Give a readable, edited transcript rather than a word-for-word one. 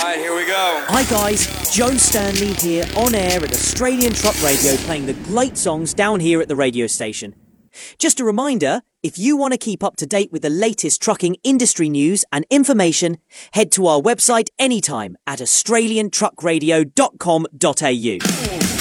Alright, here we go. Hi guys, Joe Stanley here on air at Australian Truck Radio playing the great songs down here at the radio station. Just a reminder, if you want to keep up to date with the latest trucking industry news and information, head to our website anytime at australiantruckradio.com.au.